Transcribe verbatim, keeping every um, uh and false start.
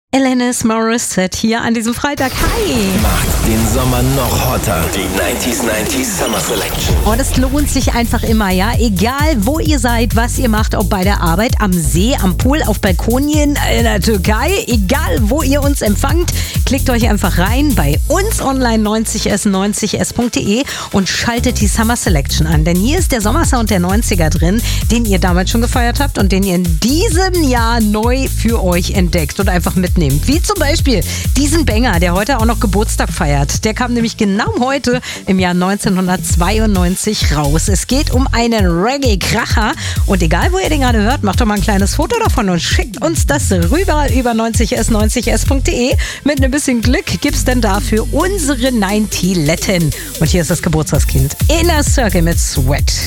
Alanis Morissette hier an diesem Freitag. Hi! Macht den Sommer noch hotter. Die neunzig neunzig Summer Selection. Oh, das lohnt sich einfach immer, ja? Egal, wo ihr seid, was ihr macht, ob bei der Arbeit, am See, am Pool, auf Balkonien, in der Türkei, egal, wo ihr uns empfangt, klickt euch einfach rein bei uns online neunzig s neunzig s punkt de und schaltet die Summer Selection an. Denn hier ist der Sommersound der neunziger drin, den ihr damals schon gefeiert habt und den ihr in diesem Jahr neu für euch entdeckt und einfach mitnehmt. Wie zum Beispiel diesen Banger, der heute auch noch Geburtstag feiert. Der kam nämlich genau heute im Jahr neunzehnhundertzweiundneunzig raus. Es geht um einen Reggae-Kracher. Und egal, wo ihr den gerade hört, macht doch mal ein kleines Foto davon und schickt uns das rüber über neunzig s neunzig s punkt de. Mit ein bisschen Glück gibt's dann dafür unsere neunzig Letten. Und hier ist das Geburtstagskind Inner Circle mit Sweat.